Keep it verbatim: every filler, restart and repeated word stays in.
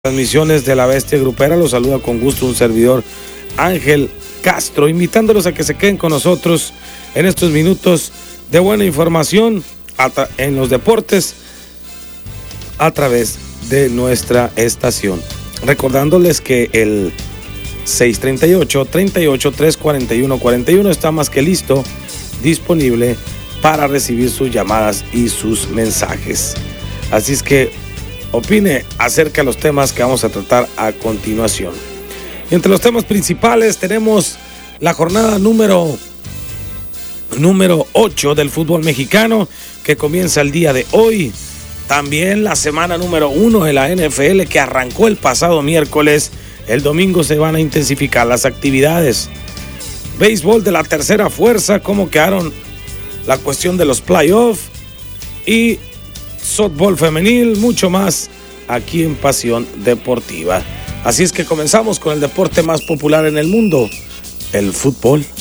Transmisiones de la Bestia Grupera, los saluda con gusto un servidor Ángel Castro, invitándolos a que se queden con nosotros en estos minutos de buena información en los deportes a través de nuestra estación. Recordándoles que el seis treinta y ocho, treinta y ocho, tres cuarenta y uno, cuarenta y uno está más que listo, disponible para recibir sus llamadas y sus mensajes. Así es que opine acerca de los temas que vamos a tratar a continuación. Y entre los temas principales tenemos la jornada número, número ocho del fútbol mexicano que comienza el día de hoy. También la semana número uno de la N F L que arrancó el pasado miércoles. El domingo se van a intensificar las actividades. Béisbol de la tercera fuerza, cómo quedaron la cuestión de los playoffs y softball femenil, mucho más aquí en Pasión Deportiva. Así es que comenzamos con el deporte más popular en el mundo, el fútbol.